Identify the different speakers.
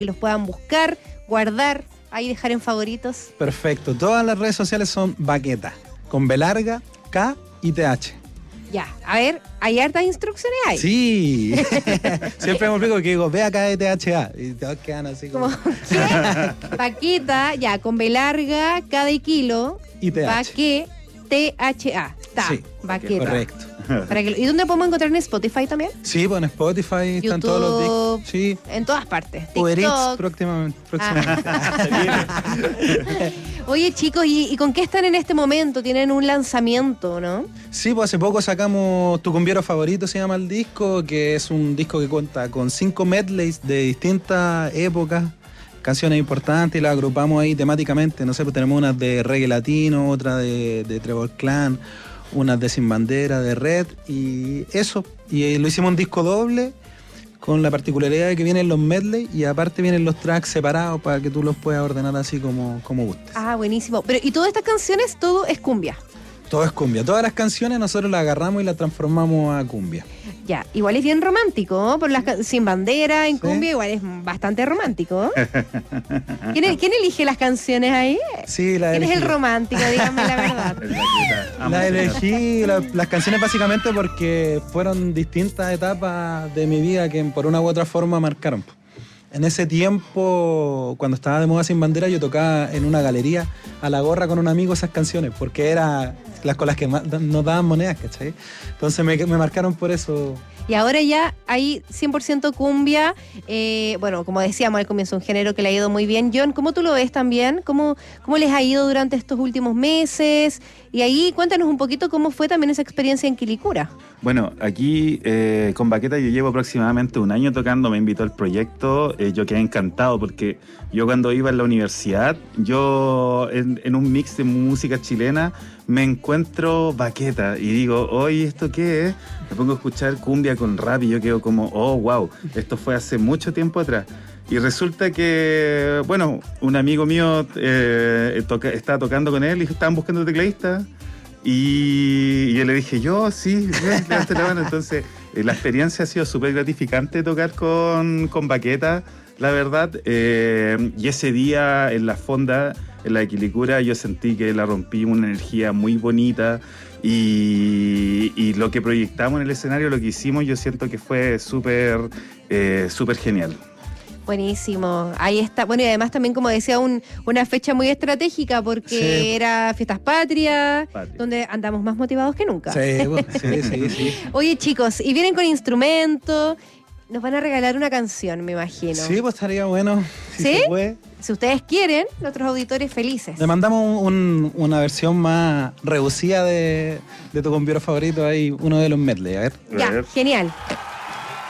Speaker 1: que los puedan buscar, guardar, ahí dejar en favoritos.
Speaker 2: Perfecto. Todas las redes sociales son Baqueta, con B larga, K y TH.
Speaker 1: Ya, a ver, ¿hay hartas instrucciones ahí?
Speaker 2: Sí. Siempre me explico que digo, ve acá de THA. Y todos quedan así como...
Speaker 1: ¿Qué? Baqueta, ya, con B larga, K de kilo.
Speaker 2: Y TH.
Speaker 1: Baque, THA. Está,
Speaker 2: Sí,
Speaker 1: Baqueta.
Speaker 2: correcto.
Speaker 1: ¿Y dónde podemos encontrar en Spotify también?
Speaker 2: Sí, pues en Spotify
Speaker 1: YouTube,
Speaker 2: están todos los discos. Sí.
Speaker 1: En todas partes.
Speaker 2: Uber Eats
Speaker 1: TikTok.
Speaker 2: próximamente.
Speaker 1: Oye, chicos, ¿y con qué están en este momento? Tienen un lanzamiento, ¿no?
Speaker 2: Sí, pues hace poco sacamos Tu Cumbiero Favorito, se llama el disco, que es un disco que cuenta con 5 medleys de distintas épocas, canciones importantes, y las agrupamos ahí temáticamente. No sé, pues tenemos unas de reggae latino, otra de Trevor Clan, unas de Sin Bandera, de Red, y eso. Y lo hicimos un disco doble, con la particularidad de que vienen los medley y aparte vienen los tracks separados para que tú los puedas ordenar así como gustes.
Speaker 1: Ah, buenísimo. Pero, ¿y todas estas canciones, todo es cumbia?
Speaker 2: Todo es cumbia. Todas las canciones nosotros las agarramos y las transformamos a cumbia.
Speaker 1: Ya, igual es bien romántico, ¿no? Por Sin Bandera en
Speaker 2: Sí.
Speaker 1: cumbia igual es bastante romántico. ¿Quién elige las canciones ahí?
Speaker 2: Sí, la
Speaker 1: ¿Quién es el
Speaker 2: elegí.
Speaker 1: romántico? Díganme la verdad.
Speaker 2: La elegí, las canciones básicamente porque fueron distintas etapas de mi vida que por una u otra forma marcaron. En ese tiempo, cuando estaba de moda Sin Bandera, yo tocaba en una galería a la gorra con un amigo esas canciones, porque era las con las que nos daban monedas, ¿cachai? Entonces me marcaron por eso.
Speaker 1: Y ahora ya hay 100% cumbia. Bueno, como decíamos al comienzo, un género que le ha ido muy bien. John, ¿cómo tú lo ves también? ¿Cómo les ha ido durante estos últimos meses? Y ahí cuéntanos un poquito cómo fue también esa experiencia en Quilicura.
Speaker 3: Bueno, aquí con Baqueta yo llevo aproximadamente un año tocando, me invitó al proyecto, yo quedé encantado porque yo cuando iba en la universidad, yo en un mix de música chilena me encuentro Baqueta y digo, oye, ¿esto qué es? Me pongo a escuchar cumbia con rap y yo quedo como, oh, wow, esto fue hace mucho tiempo atrás. Y resulta que, bueno, un amigo mío estaba tocando con él y estaban buscando tecladista. Y yo le dije, sí, levante la mano. Entonces, la experiencia ha sido súper gratificante tocar con Baqueta, la verdad. Y ese día en la fonda, en la de Quilicura, yo sentí que la rompí, una energía muy bonita. Y lo que proyectamos en el escenario, lo que hicimos, yo siento que fue súper genial.
Speaker 1: Buenísimo, ahí está. Bueno, y además también, como decía, una fecha muy estratégica porque
Speaker 2: Sí.
Speaker 1: era Fiestas Patrias, donde andamos más motivados que nunca.
Speaker 2: Sí, sí.
Speaker 1: Oye, chicos, y vienen con instrumentos, nos van a regalar una canción, me imagino.
Speaker 2: Sí, pues estaría bueno. Si
Speaker 1: ¿Sí?
Speaker 2: se puede.
Speaker 1: Si ustedes quieren, nuestros auditores felices.
Speaker 2: Le mandamos una versión más reducida de Tu Cumbiero Favorito, ahí uno de los medley, a ver.
Speaker 1: Ya, genial.